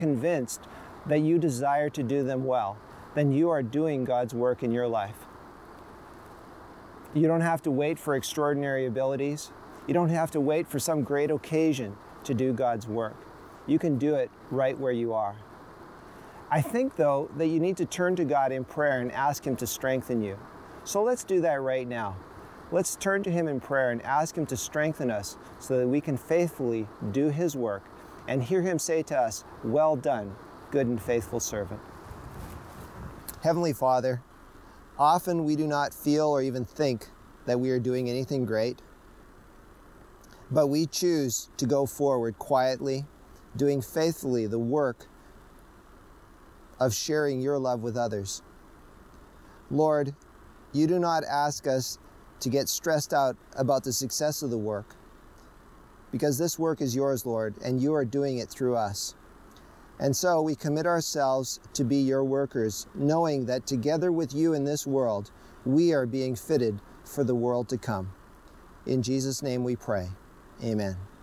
convinced that you desire to do them well, then you are doing God's work in your life. You don't have to wait for extraordinary abilities. You don't have to wait for some great occasion to do God's work. You can do it right where you are. I think, though, that you need to turn to God in prayer and ask Him to strengthen you. So let's do that right now. Let's turn to Him in prayer and ask Him to strengthen us so that we can faithfully do His work and hear Him say to us, "Well done, good and faithful servant." Heavenly Father, often we do not feel or even think that we are doing anything great, but we choose to go forward quietly, doing faithfully the work of sharing your love with others. Lord, you do not ask us to get stressed out about the success of the work, because this work is yours, Lord, and you are doing it through us. And so we commit ourselves to be your workers, knowing that together with you in this world, we are being fitted for the world to come. In Jesus' name we pray. Amen.